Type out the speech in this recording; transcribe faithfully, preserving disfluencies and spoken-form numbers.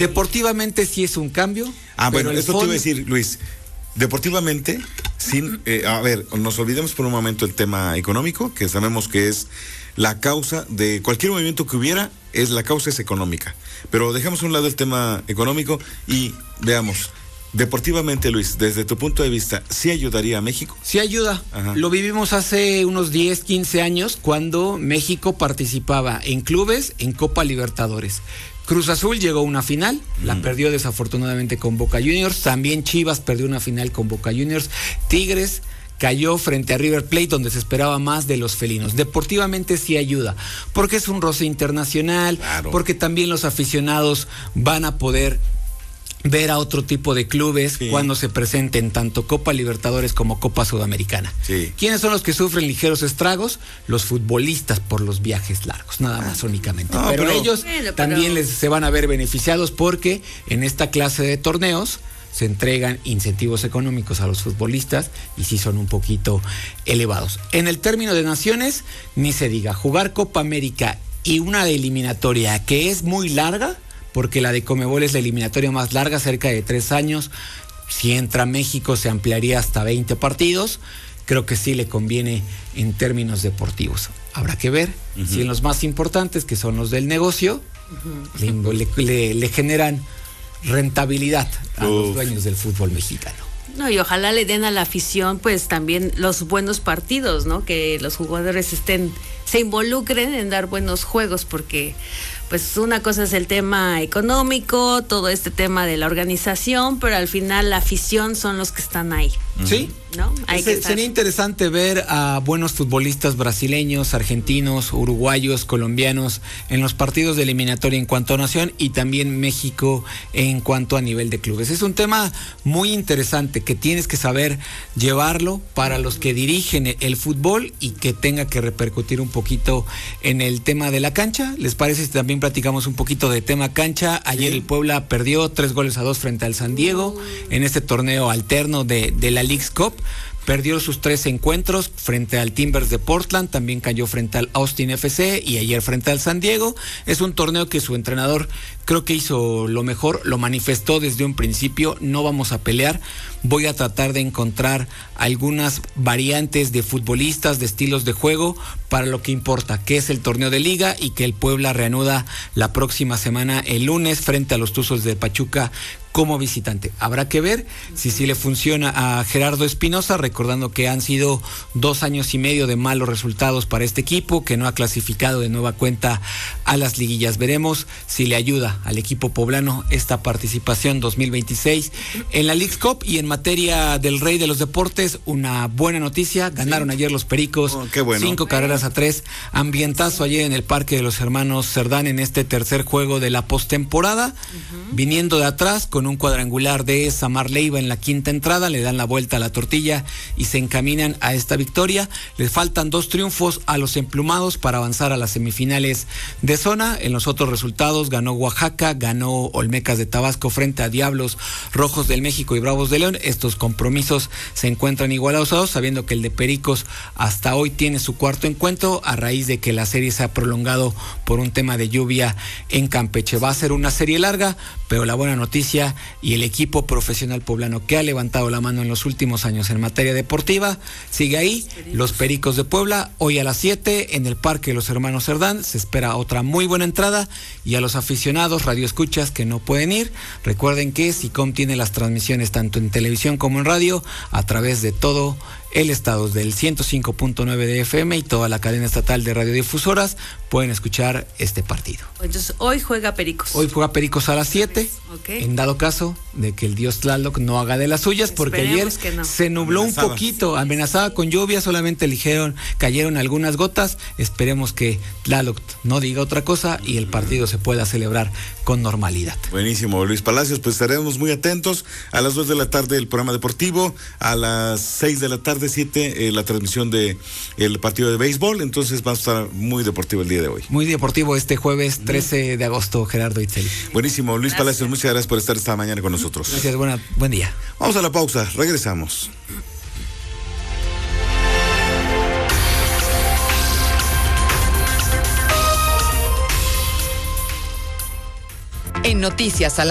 Deportivamente sí es un cambio. Ah, bueno, esto fondo... te iba a decir, Luis. Deportivamente, sin, eh, a ver, nos olvidemos por un momento el tema económico, que sabemos que es la causa de cualquier movimiento que hubiera, es la causa es económica. Pero dejemos a un lado el tema económico y veamos, deportivamente, Luis, desde tu punto de vista, ¿sí ayudaría a México? Sí ayuda. Ajá. Lo vivimos hace unos diez, quince años cuando México participaba en clubes en Copa Libertadores. Cruz Azul llegó a una final, mm. la perdió desafortunadamente con Boca Juniors, también Chivas perdió una final con Boca Juniors, Tigres cayó frente a River Plate donde se esperaba más de los felinos. Deportivamente sí ayuda, porque es un roce internacional, claro. porque también los aficionados van a poder ver a otro tipo de clubes sí. cuando se presenten tanto Copa Libertadores como Copa Sudamericana. Sí. ¿Quiénes son los que sufren ligeros estragos? Los futbolistas por los viajes largos, nada más únicamente. No, pero, pero ellos bueno, pero... también les, se van a ver beneficiados porque en esta clase de torneos se entregan incentivos económicos a los futbolistas y sí son un poquito elevados. En el término de naciones, ni se diga, jugar Copa América y una eliminatoria que es muy larga, porque la de Conmebol es la eliminatoria más larga, cerca de tres años. Si entra México se ampliaría hasta veinte partidos. Creo que sí le conviene en términos deportivos. Habrá que ver uh-huh. si en los más importantes, que son los del negocio, uh-huh. le, le, le generan rentabilidad a Uf. los dueños del fútbol mexicano. No, y ojalá le den a la afición pues también los buenos partidos, ¿no? Que los jugadores estén, se involucren en dar buenos juegos, porque pues una cosa es el tema económico, todo este tema de la organización, pero al final la afición son los que están ahí. Sí, ¿no? Hay Se, que estar... Sería interesante ver a buenos futbolistas brasileños, argentinos, uruguayos, colombianos en los partidos de eliminatoria en cuanto a nación y también México en cuanto a nivel de clubes. Es un tema muy interesante que tienes que saber llevarlo para los que dirigen el fútbol y que tenga que repercutir un poquito en el tema de la cancha. ¿Les parece si también platicamos un poquito de tema cancha? Ayer sí. el Puebla perdió tres goles a dos frente al San Diego en este torneo alterno de, de la Leagues Cup. Perdió sus tres encuentros frente al Timbers de Portland, también cayó frente al Austin F C y ayer frente al San Diego. Es un torneo que su entrenador creo que hizo lo mejor, lo manifestó desde un principio: no vamos a pelear, voy a tratar de encontrar algunas variantes de futbolistas, de estilos de juego para lo que importa, que es el torneo de liga, y que el Puebla reanuda la próxima semana el lunes frente a los Tuzos de Pachuca como visitante. Habrá que ver si sí le funciona a Gerardo Espinoza, recordando que han sido dos años y medio de malos resultados para este equipo, que no ha clasificado de nueva cuenta a las liguillas. Veremos si le ayuda al equipo poblano esta participación dos mil veintiséis en la Leagues Cup. Y en materia del rey de los deportes, una buena noticia: ganaron sí. ayer los Pericos, oh, qué bueno. cinco carreras a tres, ambientazo ayer en el Parque de los Hermanos Cerdán en este tercer juego de la postemporada, uh-huh. viniendo de atrás con un cuadrangular de Samar Leiva en la quinta entrada, le dan la vuelta a la tortilla y se encaminan a esta victoria. Les faltan dos triunfos a los emplumados para avanzar a las semifinales de zona. En los otros resultados ganó Oaxaca, ganó Olmecas de Tabasco frente a Diablos Rojos del México y Bravos de León. Estos compromisos se encuentran igualados a dos, sabiendo que el de Pericos hasta hoy tiene su cuarto encuentro a raíz de que la serie se ha prolongado por un tema de lluvia en Campeche. Va a ser una serie larga, pero la buena noticia y el equipo profesional poblano que ha levantado la mano en los últimos años en materia deportiva sigue ahí. Los Pericos de Puebla, hoy a las siete en el Parque de los Hermanos Cerdán. Se espera otra muy buena entrada, y a los aficionados radioescuchas que no pueden ir, recuerden que SICOM tiene las transmisiones tanto en televisión como en radio a través de todo el estado, del ciento cinco punto nueve de F M y toda la cadena estatal de radiodifusoras pueden escuchar este partido. Entonces hoy juega Pericos. Hoy juega Pericos a las siete, okay. en dado caso de que el dios Tlaloc no haga de las suyas, porque Esperemos ayer no. se nubló amenazaba. un poquito, sí. amenazaba con lluvia, solamente ligero, cayeron algunas gotas. Esperemos que Tlaloc no diga otra cosa y el partido se pueda celebrar con normalidad. Buenísimo, Luis Palacios, pues estaremos muy atentos. A las dos de la tarde el programa deportivo, a las seis de la tarde siete eh, la transmisión de el partido de béisbol. Entonces va a estar muy deportivo el día de hoy. Muy deportivo este jueves trece de agosto, Gerardo Itzel. Buenísimo, Luis gracias. Palacios, muchas gracias por estar esta mañana con nosotros. Gracias, buena, buen día. Vamos a la pausa, regresamos. En Noticias a la